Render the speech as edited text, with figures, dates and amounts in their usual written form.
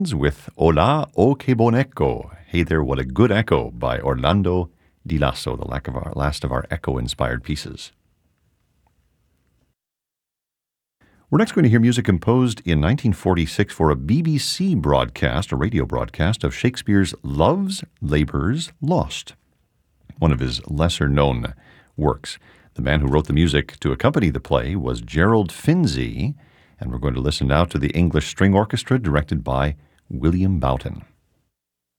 with Hola, O que bon echo. Hey there, what a good echo by Orlando Di Lasso, the last of our echo-inspired pieces. We're next going to hear music composed in 1946 for a BBC broadcast, a radio broadcast, of Shakespeare's Love's Labour's Lost, one of his lesser-known works. The man who wrote the music to accompany the play was Gerald Finzi, and we're going to listen now to the English String Orchestra directed by William Boughton.